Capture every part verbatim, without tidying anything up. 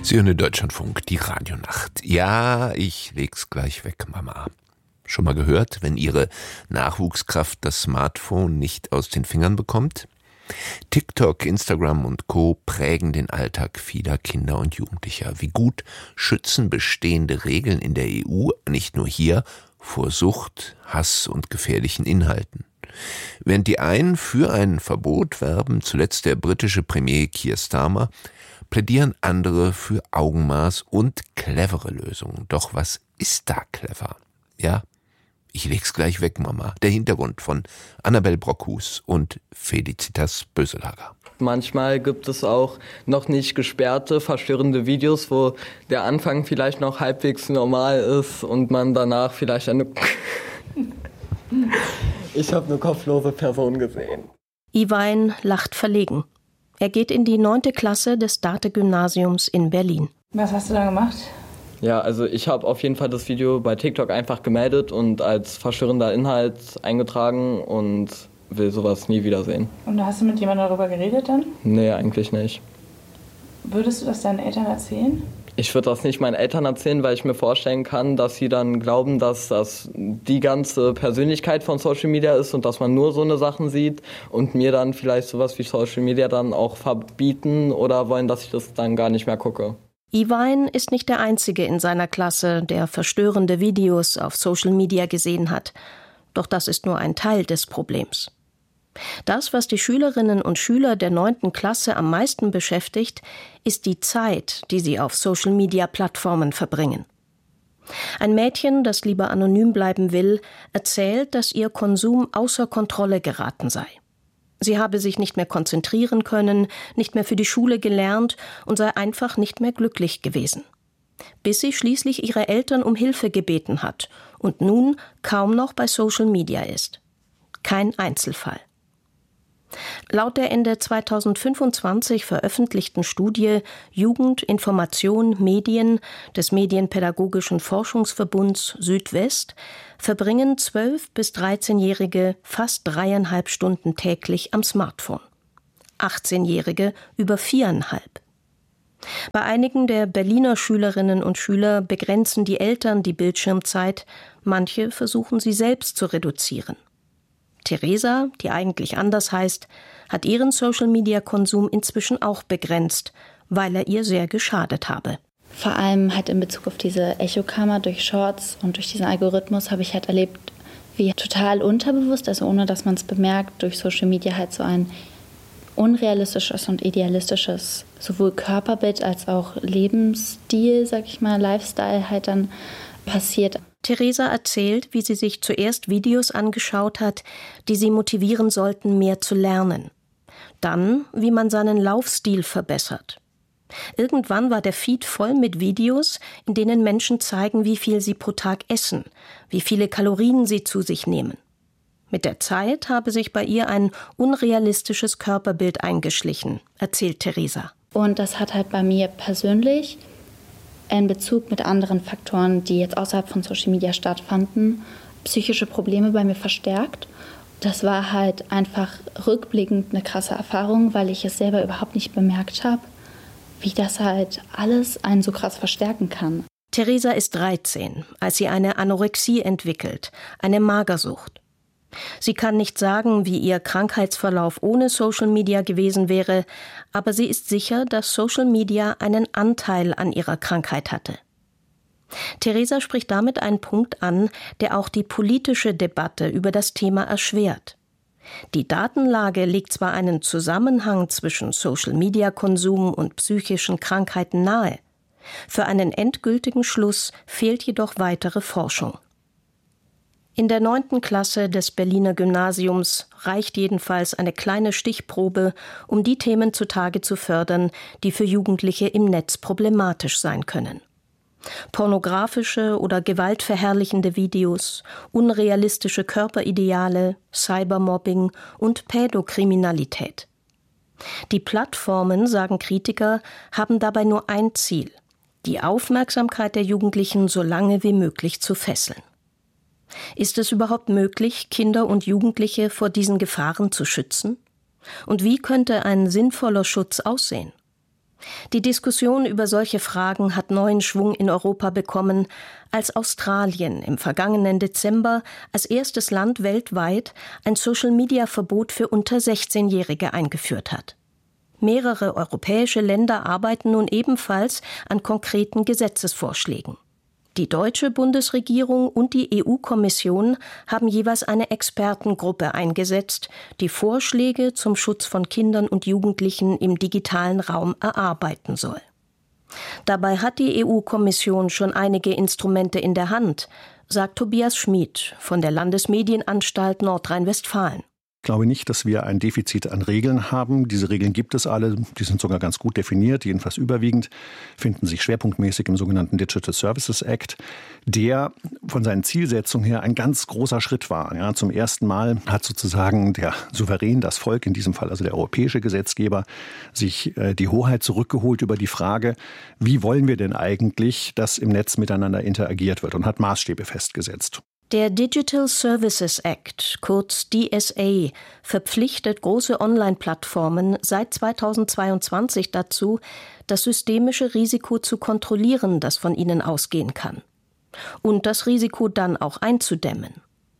Sie hören den Deutschlandfunk, die Radionacht. Ja, ich leg's gleich weg, Mama. Schon mal gehört, wenn Ihre Nachwuchskraft das Smartphone nicht aus den Fingern bekommt? TikTok, Instagram und Co. prägen den Alltag vieler Kinder und Jugendlicher. Wie gut schützen bestehende Regeln in der E U, nicht nur hier, vor Sucht, Hass und gefährlichen Inhalten? Während die einen für ein Verbot werben, zuletzt der britische Premier Keir Starmer, plädieren andere für Augenmaß und clevere Lösungen. Doch was ist da clever? Ja, ich leg's gleich weg, Mama. Der Hintergrund von Annabel Brockhus und Felicitas Böselager. Manchmal gibt es auch noch nicht gesperrte, verstörende Videos, wo der Anfang vielleicht noch halbwegs normal ist und man danach vielleicht eine... Ich habe eine kopflose Person gesehen. Iwein lacht verlegen. Er geht in die neunte Klasse des Date-Gymnasiums in Berlin. Was hast du da gemacht? Ja, also ich habe auf jeden Fall das Video bei TikTok einfach gemeldet und als verstörender Inhalt eingetragen und will sowas nie wiedersehen. Und hast du mit jemandem darüber geredet dann? Nee, eigentlich nicht. Würdest du das deinen Eltern erzählen? Ich würde das nicht meinen Eltern erzählen, weil ich mir vorstellen kann, dass sie dann glauben, dass das die ganze Persönlichkeit von Social Media ist und dass man nur so eine Sachen sieht und mir dann vielleicht sowas wie Social Media dann auch verbieten oder wollen, dass ich das dann gar nicht mehr gucke. Iwein ist nicht der Einzige in seiner Klasse, der verstörende Videos auf Social Media gesehen hat. Doch das ist nur ein Teil des Problems. Das, was die Schülerinnen und Schüler der neunten Klasse am meisten beschäftigt, ist die Zeit, die sie auf Social-Media-Plattformen verbringen. Ein Mädchen, das lieber anonym bleiben will, erzählt, dass ihr Konsum außer Kontrolle geraten sei. Sie habe sich nicht mehr konzentrieren können, nicht mehr für die Schule gelernt und sei einfach nicht mehr glücklich gewesen. Bis sie schließlich ihre Eltern um Hilfe gebeten hat und nun kaum noch bei Social Media ist. Kein Einzelfall. Laut der Ende zweitausendfünfundzwanzig veröffentlichten Studie Jugend, Information, Medien des Medienpädagogischen Forschungsverbunds Südwest verbringen zwölf- bis dreizehnjährige fast dreieinhalb Stunden täglich am Smartphone. achtzehnjährige über viereinhalb. Bei einigen der Berliner Schülerinnen und Schüler begrenzen die Eltern die Bildschirmzeit, manche versuchen sie selbst zu reduzieren. Theresa, die eigentlich anders heißt, hat ihren Social-Media-Konsum inzwischen auch begrenzt, weil er ihr sehr geschadet habe. Vor allem halt in Bezug auf diese Echokammer durch Shorts und durch diesen Algorithmus habe ich halt erlebt, wie total unterbewusst, also ohne dass man es bemerkt, durch Social Media halt so ein unrealistisches und idealistisches sowohl Körperbild als auch Lebensstil, sag ich mal, Lifestyle halt dann passiert. Theresa erzählt, wie sie sich zuerst Videos angeschaut hat, die sie motivieren sollten, mehr zu lernen. Dann, wie man seinen Laufstil verbessert. Irgendwann war der Feed voll mit Videos, in denen Menschen zeigen, wie viel sie pro Tag essen, wie viele Kalorien sie zu sich nehmen. Mit der Zeit habe sich bei ihr ein unrealistisches Körperbild eingeschlichen, erzählt Theresa. Und das hat halt bei mir persönlich in Bezug mit anderen Faktoren, die jetzt außerhalb von Social Media stattfanden, psychische Probleme bei mir verstärkt. Das war halt einfach rückblickend eine krasse Erfahrung, weil ich es selber überhaupt nicht bemerkt habe, wie das halt alles einen so krass verstärken kann. Theresa ist dreizehn, als sie eine Anorexie entwickelt, eine Magersucht. Sie kann nicht sagen, wie ihr Krankheitsverlauf ohne Social Media gewesen wäre, aber sie ist sicher, dass Social Media einen Anteil an ihrer Krankheit hatte. Theresa spricht damit einen Punkt an, der auch die politische Debatte über das Thema erschwert. Die Datenlage legt zwar einen Zusammenhang zwischen Social-Media-Konsum und psychischen Krankheiten nahe. Für einen endgültigen Schluss fehlt jedoch weitere Forschung. In der neunten Klasse des Berliner Gymnasiums reicht jedenfalls eine kleine Stichprobe, um die Themen zutage zu fördern, die für Jugendliche im Netz problematisch sein können. Pornografische oder gewaltverherrlichende Videos, unrealistische Körperideale, Cybermobbing und Pädokriminalität. Die Plattformen, sagen Kritiker, haben dabei nur ein Ziel: die Aufmerksamkeit der Jugendlichen so lange wie möglich zu fesseln. Ist es überhaupt möglich, Kinder und Jugendliche vor diesen Gefahren zu schützen? Und wie könnte ein sinnvoller Schutz aussehen? Die Diskussion über solche Fragen hat neuen Schwung in Europa bekommen, als Australien im vergangenen Dezember als erstes Land weltweit ein Social-Media-Verbot für unter sechzehnjährige eingeführt hat. Mehrere europäische Länder arbeiten nun ebenfalls an konkreten Gesetzesvorschlägen. Die deutsche Bundesregierung und die E U-Kommission haben jeweils eine Expertengruppe eingesetzt, die Vorschläge zum Schutz von Kindern und Jugendlichen im digitalen Raum erarbeiten soll. Dabei hat die E U-Kommission schon einige Instrumente in der Hand, sagt Tobias Schmid von der Landesmedienanstalt Nordrhein-Westfalen. Ich glaube nicht, dass wir ein Defizit an Regeln haben. Diese Regeln gibt es alle, die sind sogar ganz gut definiert, jedenfalls überwiegend, finden sich schwerpunktmäßig im sogenannten Digital Services Act, der von seinen Zielsetzungen her ein ganz großer Schritt war. Ja, zum ersten Mal hat sozusagen der Souverän, das Volk, in diesem Fall also der europäische Gesetzgeber, sich äh, die Hoheit zurückgeholt über die Frage, wie wollen wir denn eigentlich, dass im Netz miteinander interagiert wird, und hat Maßstäbe festgesetzt. Der Digital Services Act, kurz D S A, verpflichtet große Online-Plattformen seit zweitausendzweiundzwanzig dazu, das systemische Risiko zu kontrollieren, das von ihnen ausgehen kann. Und das Risiko dann auch einzudämmen.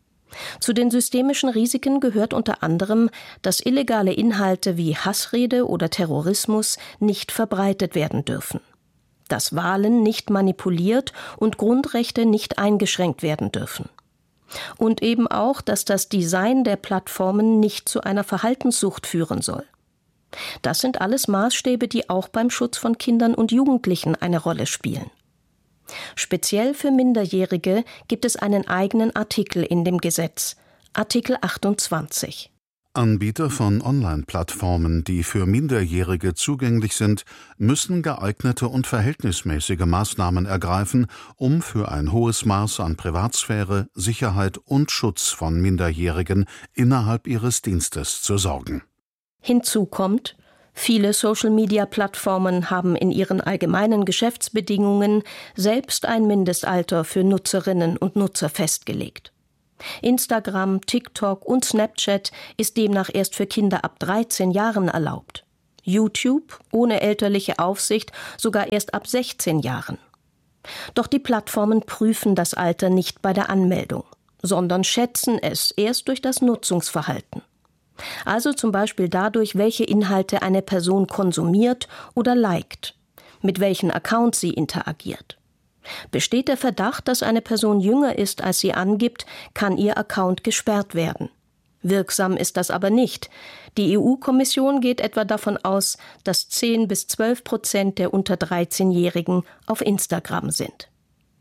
Zu den systemischen Risiken gehört unter anderem, dass illegale Inhalte wie Hassrede oder Terrorismus nicht verbreitet werden dürfen, dass Wahlen nicht manipuliert und Grundrechte nicht eingeschränkt werden dürfen. Und eben auch, dass das Design der Plattformen nicht zu einer Verhaltenssucht führen soll. Das sind alles Maßstäbe, die auch beim Schutz von Kindern und Jugendlichen eine Rolle spielen. Speziell für Minderjährige gibt es einen eigenen Artikel in dem Gesetz, Artikel achtundzwanzig. Anbieter von Online-Plattformen, die für Minderjährige zugänglich sind, müssen geeignete und verhältnismäßige Maßnahmen ergreifen, um für ein hohes Maß an Privatsphäre, Sicherheit und Schutz von Minderjährigen innerhalb ihres Dienstes zu sorgen. Hinzu kommt, viele Social-Media-Plattformen haben in ihren allgemeinen Geschäftsbedingungen selbst ein Mindestalter für Nutzerinnen und Nutzer festgelegt. Instagram, TikTok und Snapchat ist demnach erst für Kinder ab dreizehn Jahren erlaubt. YouTube ohne elterliche Aufsicht sogar erst ab sechzehn Jahren. Doch die Plattformen prüfen das Alter nicht bei der Anmeldung, sondern schätzen es erst durch das Nutzungsverhalten. Also zum Beispiel dadurch, welche Inhalte eine Person konsumiert oder liked, mit welchen Accounts sie interagiert. Besteht der Verdacht, dass eine Person jünger ist, als sie angibt, kann ihr Account gesperrt werden. Wirksam ist das aber nicht. Die E U-Kommission geht etwa davon aus, dass zehn bis zwölf Prozent der unter dreizehnjährigen auf Instagram sind.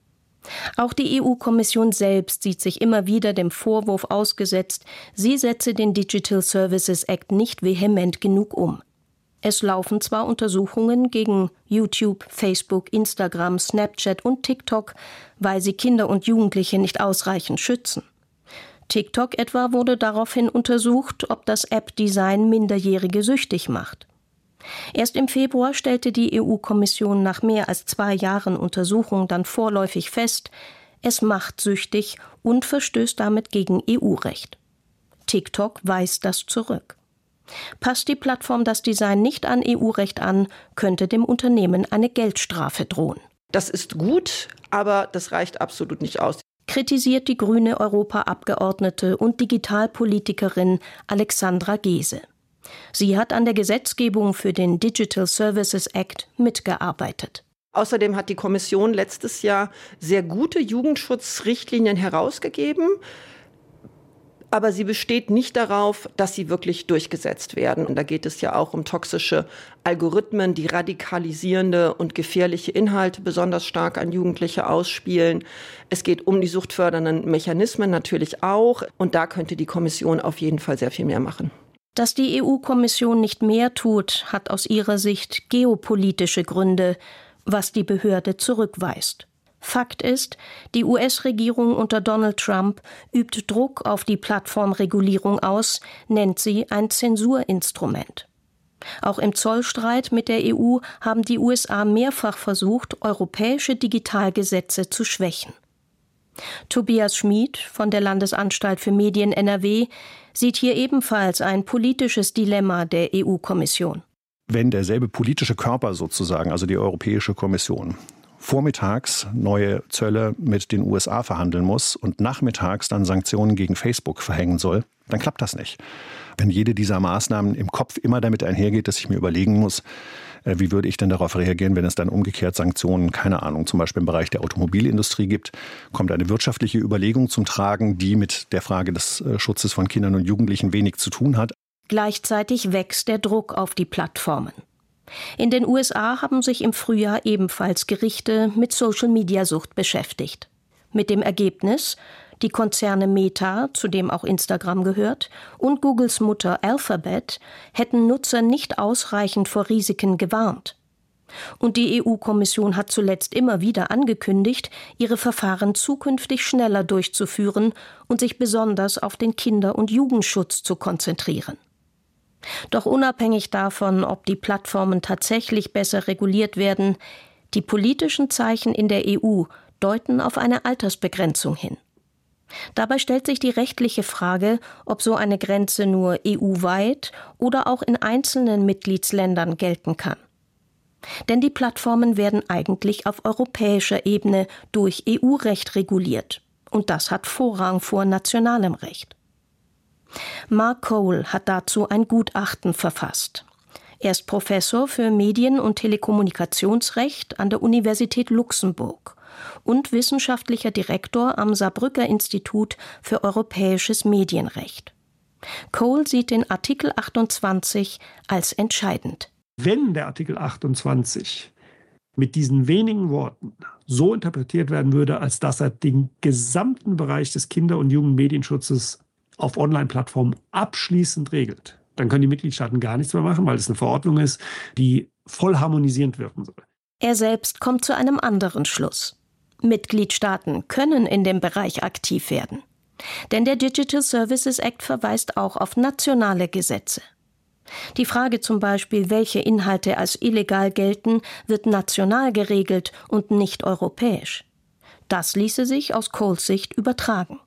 Auch die E U-Kommission selbst sieht sich immer wieder dem Vorwurf ausgesetzt, sie setze den Digital Services Act nicht vehement genug um. Es laufen zwar Untersuchungen gegen YouTube, Facebook, Instagram, Snapchat und TikTok, weil sie Kinder und Jugendliche nicht ausreichend schützen. TikTok etwa wurde daraufhin untersucht, ob das App-Design Minderjährige süchtig macht. Erst im Februar stellte die E U-Kommission nach mehr als zwei Jahren Untersuchung dann vorläufig fest, es macht süchtig und verstößt damit gegen E U-Recht. TikTok weist das zurück. Passt die Plattform das Design nicht an E U-Recht an, könnte dem Unternehmen eine Geldstrafe drohen. Das ist gut, aber das reicht absolut nicht aus. Kritisiert die grüne Europaabgeordnete und Digitalpolitikerin Alexandra Gese. Sie hat an der Gesetzgebung für den Digital Services Act mitgearbeitet. Außerdem hat die Kommission letztes Jahr sehr gute Jugendschutzrichtlinien herausgegeben. Aber sie besteht nicht darauf, dass sie wirklich durchgesetzt werden. Und da geht es ja auch um toxische Algorithmen, die radikalisierende und gefährliche Inhalte besonders stark an Jugendliche ausspielen. Es geht um die suchtfördernden Mechanismen natürlich auch. Und da könnte die Kommission auf jeden Fall sehr viel mehr machen. Dass die E U-Kommission nicht mehr tut, hat aus ihrer Sicht geopolitische Gründe, was die Behörde zurückweist. Fakt ist, die U S-Regierung unter Donald Trump übt Druck auf die Plattformregulierung aus, nennt sie ein Zensurinstrument. Auch im Zollstreit mit der E U haben die U S A mehrfach versucht, europäische Digitalgesetze zu schwächen. Tobias Schmid von der Landesanstalt für Medien N R W sieht hier ebenfalls ein politisches Dilemma der E U-Kommission. wenn derselbe politische Körper sozusagen, also die Europäische Kommission, vormittags neue Zölle mit den U S A verhandeln muss und nachmittags dann Sanktionen gegen Facebook verhängen soll, dann klappt das nicht. Wenn jede dieser Maßnahmen im Kopf immer damit einhergeht, dass ich mir überlegen muss, wie würde ich denn darauf reagieren, wenn es dann umgekehrt Sanktionen, keine Ahnung, zum Beispiel im Bereich der Automobilindustrie gibt, kommt eine wirtschaftliche Überlegung zum Tragen, die mit der Frage des Schutzes von Kindern und Jugendlichen wenig zu tun hat. Gleichzeitig wächst der Druck auf die Plattformen. In den U S A haben sich im Frühjahr ebenfalls Gerichte mit Social-Media-Sucht beschäftigt. Mit dem Ergebnis, die Konzerne Meta, zu dem auch Instagram gehört, und Googles Mutter Alphabet hätten Nutzer nicht ausreichend vor Risiken gewarnt. Und die E U-Kommission hat zuletzt immer wieder angekündigt, ihre Verfahren zukünftig schneller durchzuführen und sich besonders auf den Kinder- und Jugendschutz zu konzentrieren. Doch unabhängig davon, ob die Plattformen tatsächlich besser reguliert werden, die politischen Zeichen in der E U deuten auf eine Altersbegrenzung hin. Dabei stellt sich die rechtliche Frage, ob so eine Grenze nur E U-weit oder auch in einzelnen Mitgliedsländern gelten kann. Denn die Plattformen werden eigentlich auf europäischer Ebene durch E U-Recht reguliert. Und das hat Vorrang vor nationalem Recht. Mark Cole hat dazu ein Gutachten verfasst. Er ist Professor für Medien- und Telekommunikationsrecht an der Universität Luxemburg und wissenschaftlicher Direktor am Saarbrücker Institut für europäisches Medienrecht. Cole sieht den Artikel achtundzwanzig als entscheidend. Wenn der Artikel achtundzwanzig mit diesen wenigen Worten so interpretiert werden würde, als dass er den gesamten Bereich des Kinder- und Jugendmedienschutzes auf Online-Plattformen abschließend regelt, dann können die Mitgliedstaaten gar nichts mehr machen, weil es eine Verordnung ist, die voll harmonisierend wirken soll. Er selbst kommt zu einem anderen Schluss. Mitgliedstaaten können in dem Bereich aktiv werden. Denn der Digital Services Act verweist auch auf nationale Gesetze. Die Frage zum Beispiel, welche Inhalte als illegal gelten, wird national geregelt und nicht europäisch. Das ließe sich aus Coles Sicht übertragen.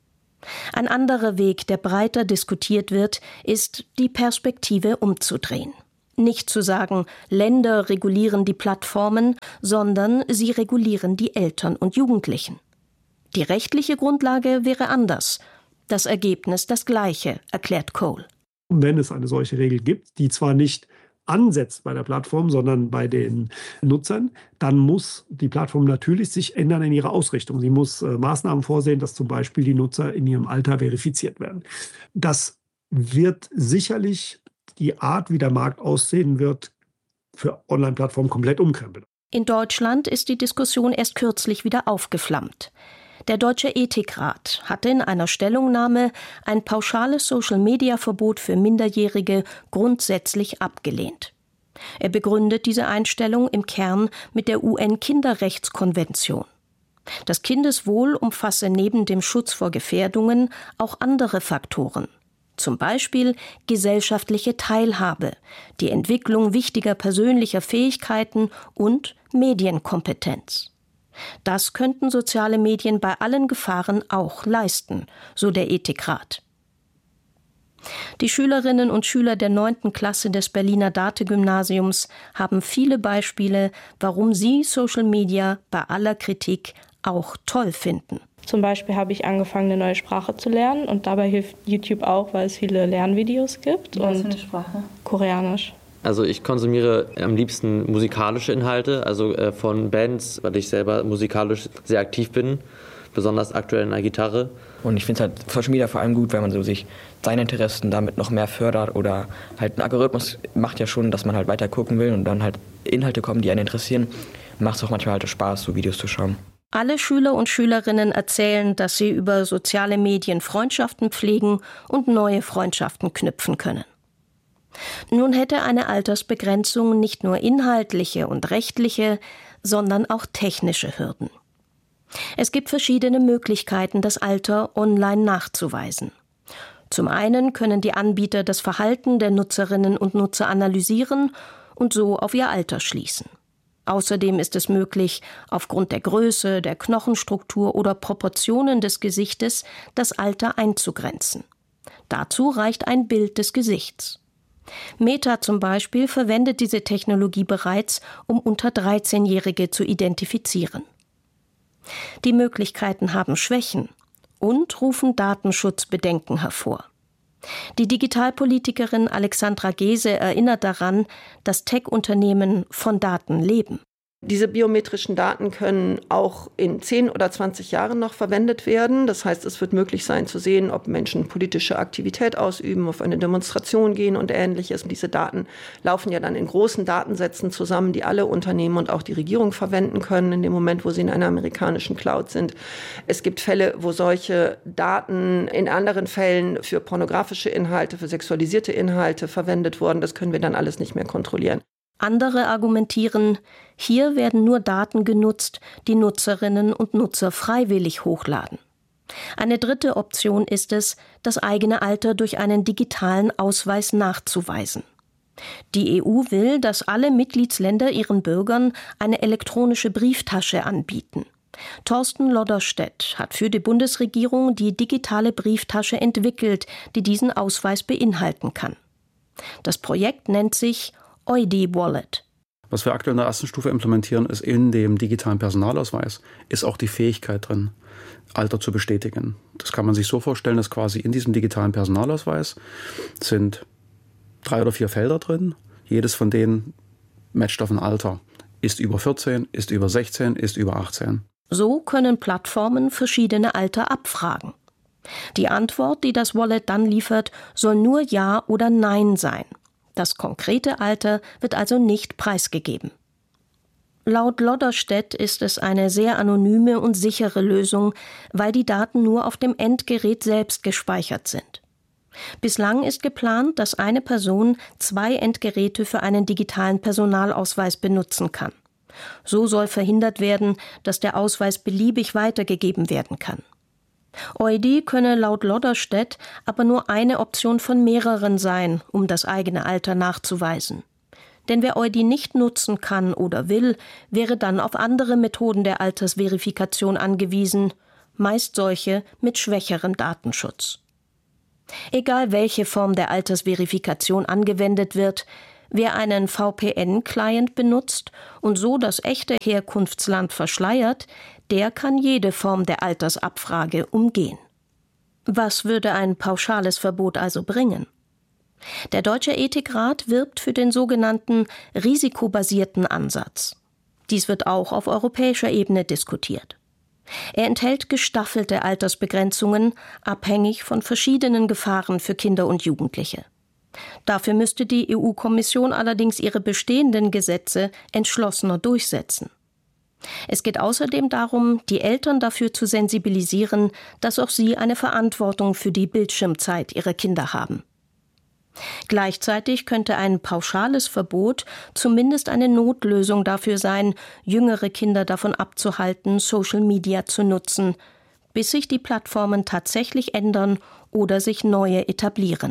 Ein anderer Weg, der breiter diskutiert wird, ist, die Perspektive umzudrehen. Nicht zu sagen, Länder regulieren die Plattformen, sondern sie regulieren die Eltern und Jugendlichen. Die rechtliche Grundlage wäre anders, das Ergebnis das gleiche, erklärt Cole. Wenn es eine solche Regel gibt, die zwar nicht ansetzt bei der Plattform, sondern bei den Nutzern, dann muss die Plattform natürlich sich ändern in ihrer Ausrichtung. Sie muss äh, Maßnahmen vorsehen, dass zum Beispiel die Nutzer in ihrem Alter verifiziert werden. Das wird sicherlich die Art, wie der Markt aussehen wird, für Online-Plattformen komplett umkrempeln. In Deutschland ist die Diskussion erst kürzlich wieder aufgeflammt. Der Deutsche Ethikrat hatte in einer Stellungnahme ein pauschales Social-Media-Verbot für Minderjährige grundsätzlich abgelehnt. Er begründet diese Einstellung im Kern mit der U N-Kinderrechtskonvention. Das Kindeswohl umfasse neben dem Schutz vor Gefährdungen auch andere Faktoren. Zum Beispiel gesellschaftliche Teilhabe, die Entwicklung wichtiger persönlicher Fähigkeiten und Medienkompetenz. Das könnten soziale Medien bei allen Gefahren auch leisten, so der Ethikrat. Die Schülerinnen und Schüler der neunten Klasse des Berliner Date-Gymnasiums haben viele Beispiele, warum sie Social Media bei aller Kritik auch toll finden. Zum Beispiel habe ich angefangen, eine neue Sprache zu lernen und dabei hilft YouTube auch, weil es viele Lernvideos gibt. Was für eine Sprache? Koreanisch. Also ich konsumiere am liebsten musikalische Inhalte, also äh, von Bands, weil ich selber musikalisch sehr aktiv bin, besonders aktuell in der Gitarre. Und ich finde halt Social Media vor allem gut, wenn man so sich seine Interessen damit noch mehr fördert oder halt ein Algorithmus macht ja schon, dass man halt weiter gucken will und dann halt Inhalte kommen, die einen interessieren. Macht es auch manchmal halt Spaß, so Videos zu schauen. Alle Schüler und Schülerinnen erzählen, dass sie über soziale Medien Freundschaften pflegen und neue Freundschaften knüpfen können. Nun hätte eine Altersbegrenzung nicht nur inhaltliche und rechtliche, sondern auch technische Hürden. Es gibt verschiedene Möglichkeiten, das Alter online nachzuweisen. Zum einen können die Anbieter das Verhalten der Nutzerinnen und Nutzer analysieren und so auf ihr Alter schließen. Außerdem ist es möglich, aufgrund der Größe, der Knochenstruktur oder Proportionen des Gesichtes das Alter einzugrenzen. Dazu reicht ein Bild des Gesichts. Meta zum Beispiel verwendet diese Technologie bereits, um unter dreizehnjährige zu identifizieren. Die Möglichkeiten haben Schwächen und rufen Datenschutzbedenken hervor. Die Digitalpolitikerin Alexandra Gese erinnert daran, dass Tech-Unternehmen von Daten leben. Diese biometrischen Daten können auch in zehn oder zwanzig Jahren noch verwendet werden. Das heißt, es wird möglich sein zu sehen, ob Menschen politische Aktivität ausüben, auf eine Demonstration gehen und Ähnliches. Und diese Daten laufen ja dann in großen Datensätzen zusammen, die alle Unternehmen und auch die Regierung verwenden können, in dem Moment, wo sie in einer amerikanischen Cloud sind. Es gibt Fälle, wo solche Daten in anderen Fällen für pornografische Inhalte, für sexualisierte Inhalte verwendet wurden. Das können wir dann alles nicht mehr kontrollieren. Andere argumentieren, hier werden nur Daten genutzt, die Nutzerinnen und Nutzer freiwillig hochladen. Eine dritte Option ist es, das eigene Alter durch einen digitalen Ausweis nachzuweisen. Die E U will, dass alle Mitgliedsländer ihren Bürgern eine elektronische Brieftasche anbieten. Thorsten Lodderstedt hat für die Bundesregierung die digitale Brieftasche entwickelt, die diesen Ausweis beinhalten kann. Das Projekt nennt sich O I D I-Wallet. Was wir aktuell in der ersten Stufe implementieren, ist in dem digitalen Personalausweis, ist auch die Fähigkeit drin, Alter zu bestätigen. Das kann man sich so vorstellen, dass quasi in diesem digitalen Personalausweis sind drei oder vier Felder drin. Jedes von denen matcht auf ein Alter. Ist über vierzehn, ist über sechzehn, ist über achtzehn. So können Plattformen verschiedene Alter abfragen. Die Antwort, die das Wallet dann liefert, soll nur Ja oder Nein sein. Das konkrete Alter wird also nicht preisgegeben. Laut Lodderstedt ist es eine sehr anonyme und sichere Lösung, weil die Daten nur auf dem Endgerät selbst gespeichert sind. Bislang ist geplant, dass eine Person zwei Endgeräte für einen digitalen Personalausweis benutzen kann. So soll verhindert werden, dass der Ausweis beliebig weitergegeben werden kann. O I D I könne laut Lodderstedt aber nur eine Option von mehreren sein, um das eigene Alter nachzuweisen. Denn wer O I D I nicht nutzen kann oder will, wäre dann auf andere Methoden der Altersverifikation angewiesen, meist solche mit schwächerem Datenschutz. Egal welche Form der Altersverifikation angewendet wird, wer einen V P N-Client benutzt und so das echte Herkunftsland verschleiert, der kann jede Form der Altersabfrage umgehen. Was würde ein pauschales Verbot also bringen? Der Deutsche Ethikrat wirbt für den sogenannten risikobasierten Ansatz. Dies wird auch auf europäischer Ebene diskutiert. Er enthält gestaffelte Altersbegrenzungen, abhängig von verschiedenen Gefahren für Kinder und Jugendliche. Dafür müsste die E U-Kommission allerdings ihre bestehenden Gesetze entschlossener durchsetzen. Es geht außerdem darum, die Eltern dafür zu sensibilisieren, dass auch sie eine Verantwortung für die Bildschirmzeit ihrer Kinder haben. Gleichzeitig könnte ein pauschales Verbot zumindest eine Notlösung dafür sein, jüngere Kinder davon abzuhalten, Social Media zu nutzen, bis sich die Plattformen tatsächlich ändern oder sich neue etablieren.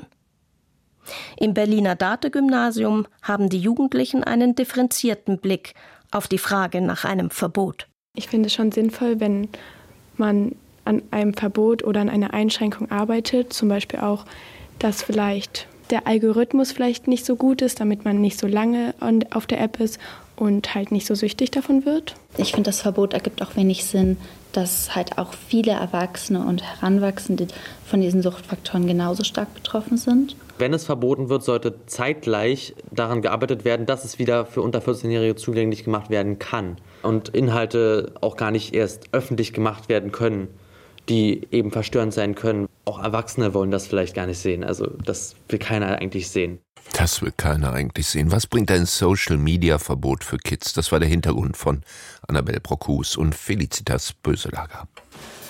Im Berliner Date-Gymnasium haben die Jugendlichen einen differenzierten Blick auf die Frage nach einem Verbot. Ich finde es schon sinnvoll, wenn man an einem Verbot oder an einer Einschränkung arbeitet, zum Beispiel auch, dass vielleicht der Algorithmus vielleicht nicht so gut ist, damit man nicht so lange auf der App ist und halt nicht so süchtig davon wird. Ich finde, das Verbot ergibt auch wenig Sinn, dass halt auch viele Erwachsene und Heranwachsende von diesen Suchtfaktoren genauso stark betroffen sind. Wenn es verboten wird, sollte zeitgleich daran gearbeitet werden, dass es wieder für unter vierzehnjährige zugänglich gemacht werden kann und Inhalte auch gar nicht erst öffentlich gemacht werden können, die eben verstörend sein können. Auch Erwachsene wollen das vielleicht gar nicht sehen. Also das will keiner eigentlich sehen. Das will keiner eigentlich sehen. Was bringt ein Social-Media-Verbot für Kids? Das war der Hintergrund von Annabel Brockhues und Felicitas Böselager.